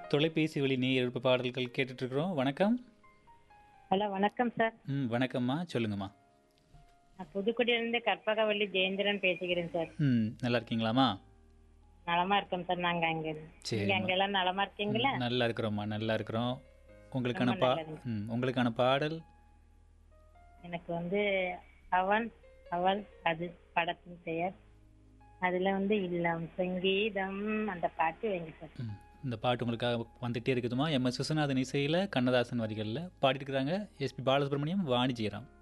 தொலைபேசி வழி நேயர் பாடல்கள் கேட்டுட்டு இருக்கிறோம். வணக்கம். ஹலோ வணக்கம் சார். வணக்கம்மா. சொல்லுங்கம்மா. நான் புதுக்குடியிலிருந்து கற்பகவள்ளி ஜெயேந்திரன் பேசுகிறேன் சார். நல்லா இருக்கீங்களாம்மா? நலமா இருக்கோம் சார். நாங்க நீங்க சரிம்மா. அங்க எல்லாம் நலமா இருக்கீங்களா? நல்லா இருக்கிறோம்மா, நல்லா இருக்கிறோம். உங்களுக்கான ரொம்ப நல்லதுங்க. உங்களுக்கான பாடல். எனக்கு அவன் அவள் அது படத்தின் பெயர். அதுல இல்லம் சங்கீதம் அந்த பாட்டு வைங்க சார். இந்த பாட்டு உங்களுக்காக வந்துட்டே இருக்குதுமா. எம்.எஸ். விஸ்வநாதன் இசையில், கண்ணதாசன் வரிகளில் பாடிட்டு இருக்கிறாங்க எஸ்பி பாலசுப்ரமணியம், வாணி ஜெயராம்.